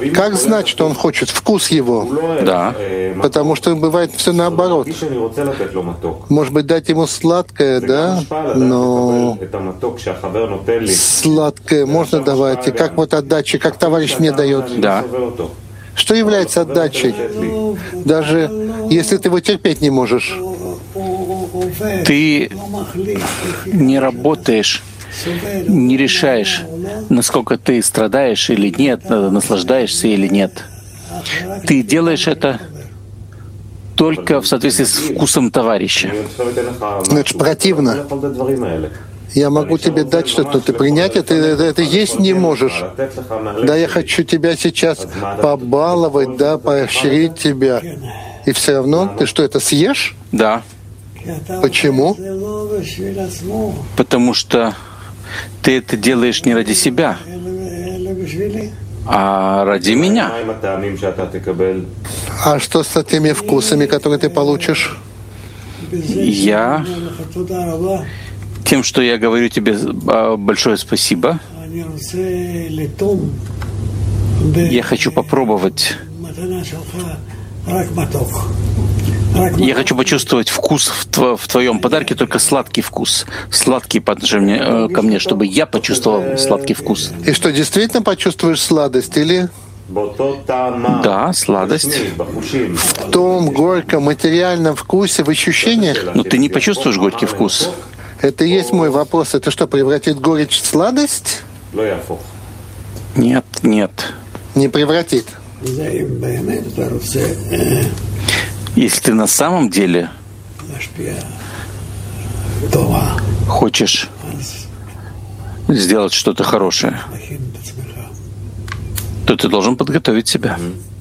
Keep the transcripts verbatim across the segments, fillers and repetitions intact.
Как знать, что он хочет? Вкус его. Да. Потому что бывает все наоборот. Может быть, дать ему сладкое, да? Но сладкое можно давать. И как вот отдача, как товарищ мне дает. Да. Что является отдачей? Даже если ты его терпеть не можешь. Ты не работаешь, не решаешь, насколько ты страдаешь или нет, наслаждаешься или нет. Ты делаешь это только в соответствии с вкусом товарища. Значит, противно. Я могу тебе дать что-то, но ты принять это, это, это есть не можешь. Да, я хочу тебя сейчас побаловать, да, поощрить тебя. И все равно ты что, это съешь? Да. Почему? Потому что ты это делаешь не ради себя, а ради меня. А что с теми вкусами, которые ты получишь? Я тем, что я говорю тебе большое спасибо, я хочу попробовать. Я хочу почувствовать вкус в, тво, в твоем подарке, только сладкий вкус. Сладкий по отношению ко мне, чтобы я почувствовал сладкий вкус. И что, действительно почувствуешь сладость или... Да, сладость. В том горьком материальном вкусе, в ощущениях? Но ты не почувствуешь горький вкус. Это и есть мой вопрос. Это что, превратит горечь в сладость? Нет, нет. Не превратит. Если ты на самом деле хочешь сделать что-то хорошее, то ты должен подготовить себя.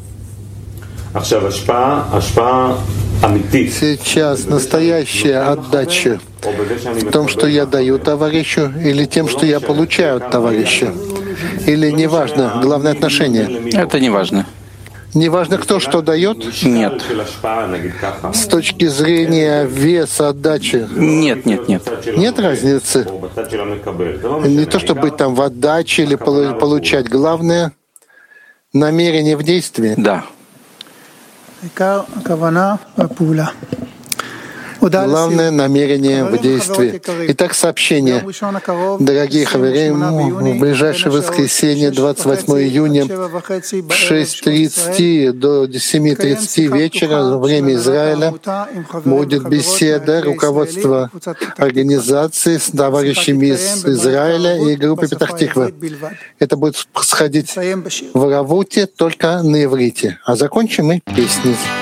Сейчас настоящая отдача в том, что я даю товарищу, или тем, что я получаю от товарища? Или неважно, главное отношение? Это не важно. Неважно, кто что дает? Нет. С точки зрения веса отдачи? Нет, нет, нет. Нет разницы? Не то, чтобы быть там в отдаче или получать. Главное — намерение в действии. Да. Главное — намерение в действии. Итак, сообщение. Дорогие хаверим, в ближайшее воскресенье, двадцать восьмого июня, в шесть тридцать до семь тридцать вечера, время Израиля, будет беседа руководства организации с товарищами из Израиля и группы Петах-Тиква. Это будет происходить в Равуте, только на иврите. А закончим мы песней.